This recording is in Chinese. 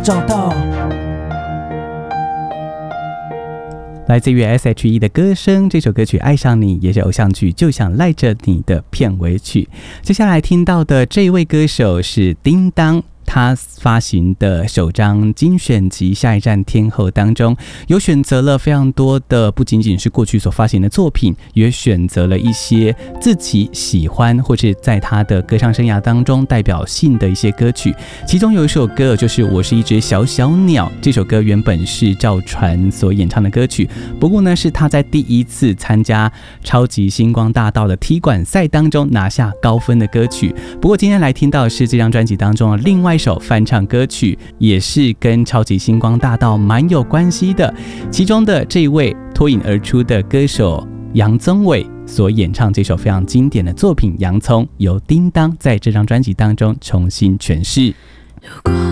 找到。 来自于 S.H.E 的歌声，这首歌曲《爱上你》也是偶像剧《就想赖着你》的片尾曲。接下来听到的这一位歌手是叮当，他发行的首张精选集《下一站天后》当中，有选择了非常多的，不仅仅是过去所发行的作品，也选择了一些自己喜欢或是在他的歌唱生涯当中代表性的一些歌曲。其中有一首歌就是《我是一只小小鸟》，这首歌原本是赵传所演唱的歌曲，不过呢是他在第一次参加超级星光大道的踢馆赛当中拿下高分的歌曲。不过今天来听到的是这张专辑当中的另外一首翻唱歌曲，也是跟超级星光大道蛮有关系的。其中的这一位脱颖而出的歌手杨宗纬所演唱这首非常经典的作品《洋葱》，由叮当在这张专辑当中重新诠释。 如果